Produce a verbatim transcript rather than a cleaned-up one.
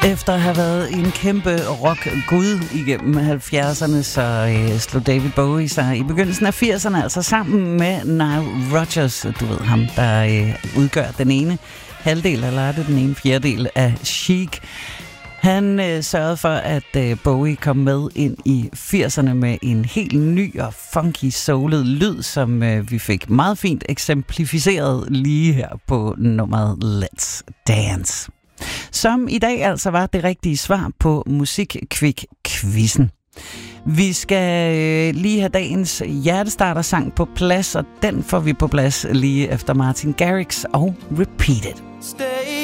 Efter at have været en kæmpe rock-gud igennem halvfjerdserne, så øh, slog David Bowie sig i begyndelsen af firserne, altså sammen med Nile Rodgers, du ved ham, der øh, udgør den ene halvdel, eller er det den ene fjerdedel af Chic. Han øh, sørgede for, at øh, Bowie kom med ind i firserne med en helt ny og funky soulet lyd, som øh, vi fik meget fint eksemplificeret lige her på nummeret Let's Dance. Som i dag altså var det rigtige svar på Musikquick-quizzen. Vi skal øh, lige have dagens hjertestarter-sang på plads, og den får vi på plads lige efter Martin Garrix og Repeat It.